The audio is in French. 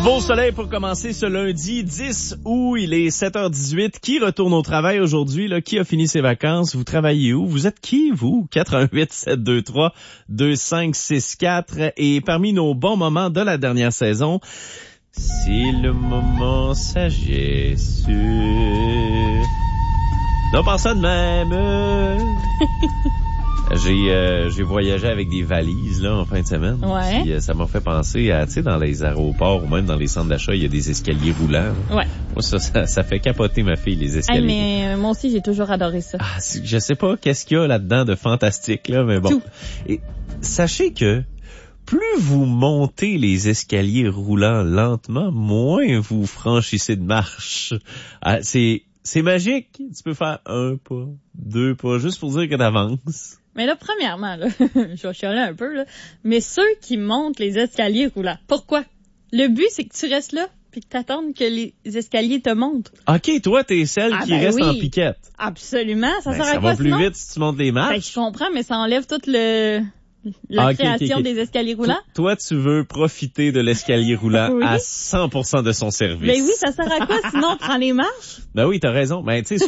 beau soleil pour commencer ce lundi 10 août. Il est 7h18. Qui retourne au travail aujourd'hui, là? Qui a fini ses vacances? Vous travaillez où? Vous êtes qui, vous? 418-723-2564. Et parmi nos bons moments de la dernière saison, c'est le moment sagesse. Non, pas ça de même. J'ai voyagé avec des valises là en fin de semaine. Ouais. Puis, ça m'a fait penser à, tu sais, dans les aéroports ou même dans les centres d'achat, il y a des escaliers roulants. Là. Ouais. Moi, ça fait capoter ma fille, les escaliers. Mais moi aussi, j'ai toujours adoré ça. Ah, je sais pas qu'est-ce qu'il y a là-dedans de fantastique, là, mais bon. Tout. Et sachez que plus vous montez les escaliers roulants lentement, moins vous franchissez de marche. Ah, c'est magique. Tu peux faire 1 pas, 2 pas, juste pour dire que t'avances. Mais là, premièrement, là, je vais chialer un peu, là, mais ceux qui montent les escaliers roulants, pourquoi? Le but, c'est que tu restes là puis que t'attendes que les escaliers te montent. OK, toi, t'es celle qui reste en piquette. Absolument. Ça sert à ça quoi, va plus sinon? Vite si tu montes les marches. Ben, je comprends, mais ça enlève toute la création des escaliers roulants. Toi, tu veux profiter de l'escalier roulant oui. à 100% de son service. Ben oui, ça sert à quoi, sinon, prends les marches? Ben oui, t'as raison. Ben, tu sais,